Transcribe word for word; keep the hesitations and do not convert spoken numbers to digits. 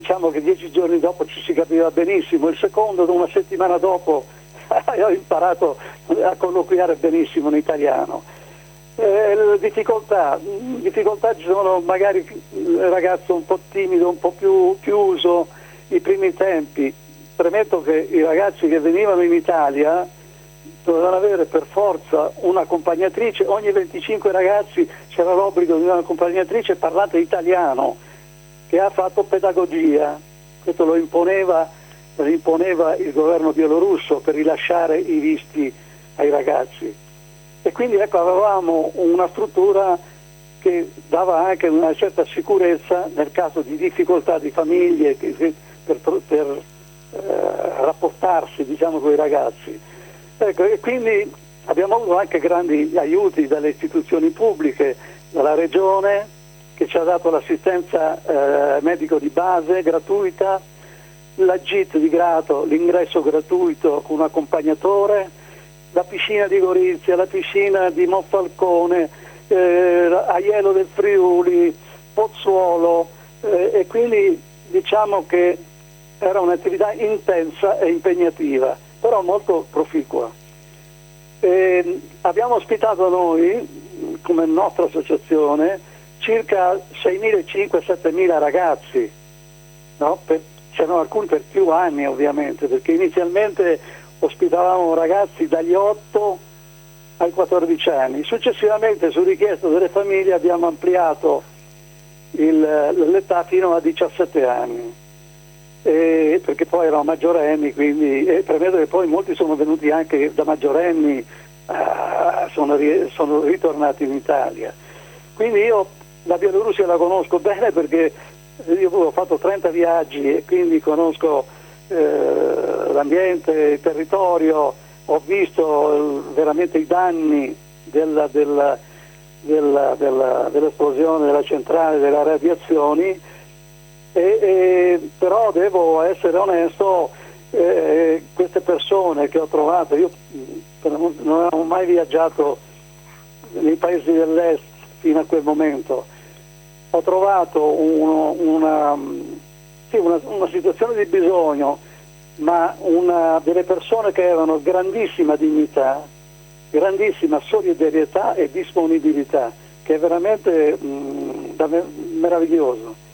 diciamo che dieci giorni dopo ci si capiva benissimo, il secondo una settimana dopo ho imparato a colloquiare benissimo in italiano. Eh, le difficoltà, difficoltà ci sono magari il ragazzo un po' timido, un po' più chiuso, i primi tempi. Premetto che i ragazzi che venivano in Italia dovevano avere per forza un'accompagnatrice, ogni venticinque ragazzi c'era l'obbligo di un'accompagnatrice parlante italiano che ha fatto pedagogia. Questo lo imponeva, lo imponeva il governo bielorusso per rilasciare i visti ai ragazzi. E quindi ecco, avevamo una struttura che dava anche una certa sicurezza nel caso di difficoltà di famiglie che, per, per eh, rapportarsi, diciamo, con i ragazzi. Ecco, e quindi abbiamo avuto anche grandi aiuti dalle istituzioni pubbliche, dalla regione che ci ha dato l'assistenza eh, medico di base gratuita, la G I T di Grato, l'ingresso gratuito con un accompagnatore, la piscina di Gorizia, la piscina di Monfalcone, eh, Aiello del Friuli, Pozzuolo, eh, e quindi diciamo che era un'attività intensa e impegnativa, però molto proficua. E abbiamo ospitato noi, come nostra associazione, circa seimilacinquecento settemila ragazzi, no? Per, c'erano alcuni per più anni ovviamente, perché inizialmente ospitavamo ragazzi dagli otto ai quattordici anni, successivamente su richiesta delle famiglie abbiamo ampliato il, l'età fino a diciassette anni. E perché poi erano maggiorenni, quindi e premetto che poi molti sono venuti anche da maggiorenni, uh, sono, sono ritornati in Italia. Quindi io la Bielorussia la conosco bene perché io ho fatto trenta viaggi e quindi conosco eh, l'ambiente, il territorio, ho visto veramente i danni della, della, della, della, dell'esplosione della centrale, delle radiazioni. E, e, però devo essere onesto, eh, queste persone che ho trovato, io non, non avevo mai viaggiato nei paesi dell'est fino a quel momento, ho trovato uno, una, sì, una, una situazione di bisogno, ma una, delle persone che avevano grandissima dignità, grandissima solidarietà e disponibilità, che è veramente mh, meraviglioso.